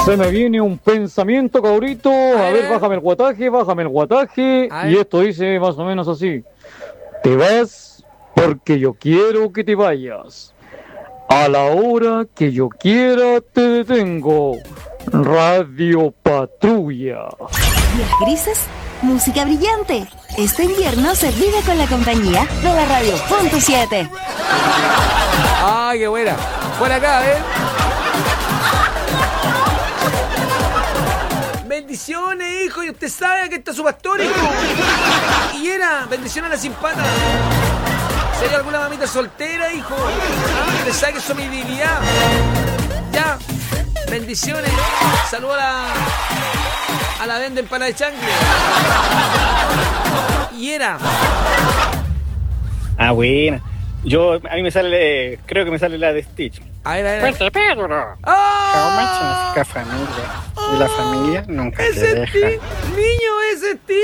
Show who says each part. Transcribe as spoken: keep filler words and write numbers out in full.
Speaker 1: Se me viene un pensamiento, cabrito. A ver, bájame el guataje, bájame el guataje. Y esto dice más o menos así. Te vas porque yo quiero que te vayas. A la hora que yo quiera te detengo. Radio Patrulla.
Speaker 2: Días grises, música brillante. Este invierno se vive con la compañía de la Radio Punto siete.
Speaker 3: ¡Ay, qué buena! Por acá, ¿eh? Bendiciones, hijo. Y usted sabe que está su pastor, hijo. Y era, bendiciones a la simpata. Si hay alguna mamita soltera, hijo, usted sabe que eso es mi debilidad. Ya, bendiciones. Saludos a la, a la venda empanada de changle. Y era.
Speaker 4: Ah, buena. Yo, a mí me sale, creo que me sale la de Stitch.
Speaker 3: A ver, a ver.
Speaker 4: Fuerte Pedro.
Speaker 3: ¡Oh!
Speaker 4: How much significa familia. Y la familia nunca
Speaker 3: ¡Ese
Speaker 4: te deja.
Speaker 3: Stitch! ¡Niño, ese Stitch!